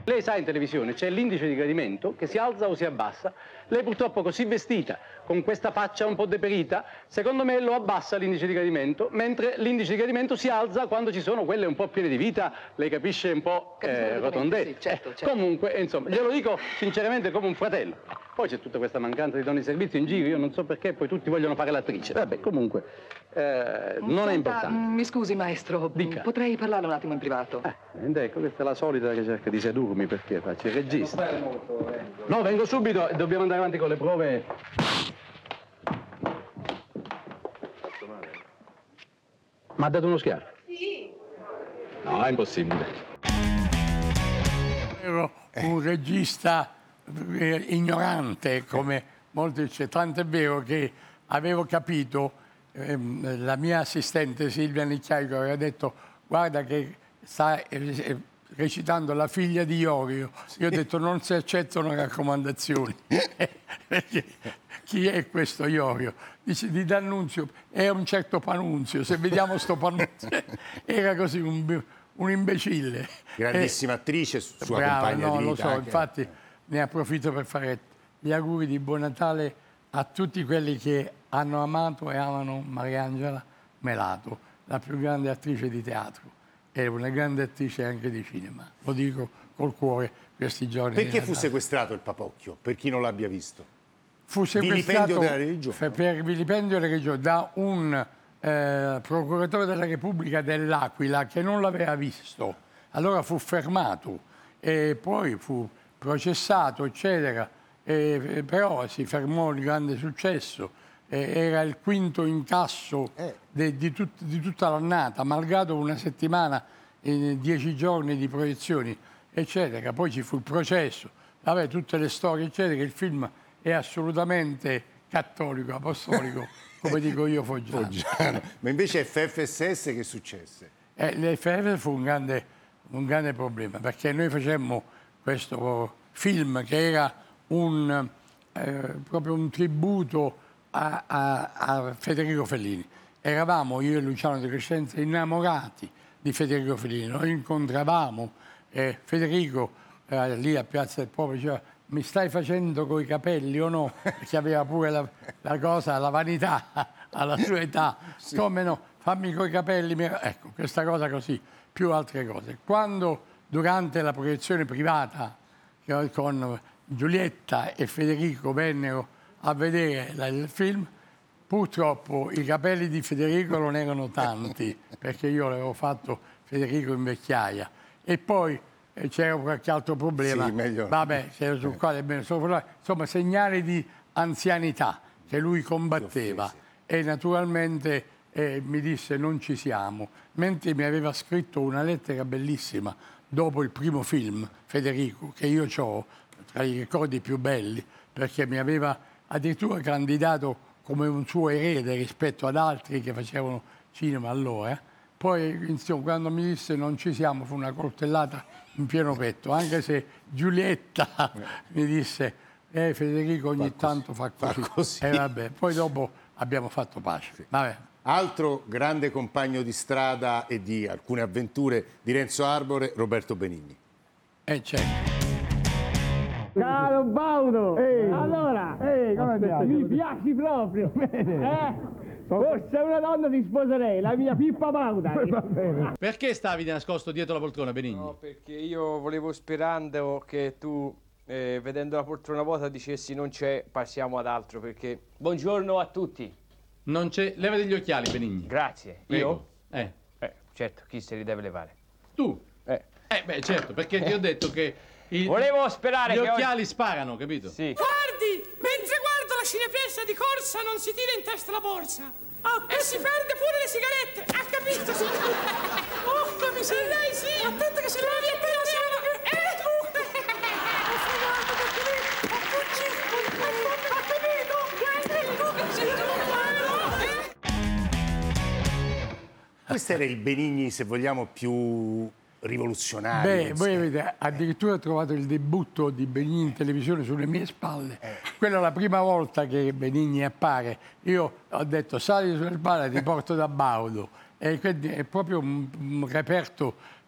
Lei sa, in televisione c'è l'indice di gradimento che si alza o si abbassa. Lei purtroppo così vestita, con questa faccia un po' deperita, secondo me lo abbassa l'indice di gradimento, mentre l'indice di gradimento si alza quando ci sono quelle un po' piene di vita, lei capisce, un po' rotondette. Sì, certo. Comunque, insomma, glielo dico sinceramente come un fratello. Poi c'è tutta questa mancanza di donne di servizio in giro, io non so perché poi tutti vogliono fare l'attrice. Vabbè, comunque, non è importante. Mi scusi, maestro, Dica. potrei parlarle un attimo in privato? Ecco, questa è la solita che cerca di sedurmi perché faccio il regista. No, vengo subito e dobbiamo andare avanti con le prove. Ma ha dato uno schiaffo? Sì. No, è impossibile. Ero un regista ignorante, come molti dicono, tanto è vero che avevo capito, la mia assistente Silvia Nicchiaico aveva detto guarda che sta recitando la figlia di Iorio. Io ho detto non si accettano raccomandazioni. Perché chi è questo Iorio? Dice di D'Annunzio, è un certo Panunzio, se vediamo sto Panunzio. Era così un imbecille. Grandissima attrice, sua brava, compagna no, di lo vita. so, Anche. infatti ne approfitto per fare gli auguri di Buon Natale a tutti quelli che hanno amato e amano Mariangela Melato, la più grande attrice di teatro e una grande attrice anche di cinema. Lo dico col cuore questi giorni. Perché fu sequestrato il Papocchio, per chi non l'abbia visto? Fu Vilipendio sequestrato della religione. per vilipendio della religione da un procuratore della Repubblica dell'Aquila che non l'aveva visto. Allora fu fermato e poi fu processato, eccetera. Però si fermò il grande successo. Era il quinto incasso di tutta l'annata, malgrado una settimana, 10 giorni di proiezioni, eccetera. Poi ci fu il processo, vabbè, tutte le storie, eccetera. Il film è assolutamente cattolico, apostolico, come dico io, foggiano. Ma invece FFSS che successe? L'FF fu un grande problema, perché noi facemmo questo film che era proprio un tributo a Federico Fellini. Eravamo io e Luciano De Crescenzo innamorati di Federico Fellini. Lo incontravamo e Federico lì a Piazza del Popolo diceva mi stai facendo coi capelli o no? Perché aveva pure la cosa, la vanità alla sua età. Sì. Come no? Fammi coi capelli. Ecco, questa cosa così, più altre cose. Quando durante la proiezione privata con Giulietta e Federico vennero a vedere il film, purtroppo i capelli di Federico non erano tanti, perché io l'avevo fatto Federico in vecchiaia. E poi c'era qualche altro problema, sì, meglio. Vabbè, sul quale insomma segnali di anzianità che lui combatteva e naturalmente mi disse non ci siamo, mentre mi aveva scritto una lettera bellissima dopo il primo film, Federico, che io ho tra i ricordi più belli, perché mi aveva addirittura candidato come un suo erede rispetto ad altri che facevano cinema allora. Poi, insomma, quando mi disse non ci siamo, fu una coltellata in pieno petto, anche se Giulietta mi disse Federico ogni tanto fa così. E vabbè, poi dopo abbiamo fatto pace. Sì. Vabbè. Altro grande compagno di strada e di alcune avventure di Renzo Arbore, Roberto Benigni. Certo. Caro Baudo, allora, mi piaci proprio, forse una donna ti sposerei, la mia Pippa Bauda. Perché stavi nascosto dietro la poltrona, Benigni? No, perché io volevo, sperando che tu, vedendo la poltrona vuota, dicessi non c'è, passiamo ad altro, perché... Buongiorno a tutti. Non c'è... Levati gli occhiali, Benigni. Grazie. Prego. Io? Certo, chi se li deve levare? Tu? Beh, certo, perché ti ho detto che... Volevo sperare gli che occhiali sparano, capito? Sì. Guardi, mentre guardo la cinepressa di corsa non si tira in testa la borsa. E si perde pure le sigarette. Ha capito, signore? Oh, mi sa lei, sì. Attenta che se la via appena siamo... Questo era il Benigni, se vogliamo, più rivoluzionario. Beh, voi avete addirittura trovato il debutto di Benigni in televisione sulle mie spalle. Quella è la prima volta che Benigni appare. Io ho detto, sali sulle spalle, ti porto da Baudo. E quindi è proprio un reperto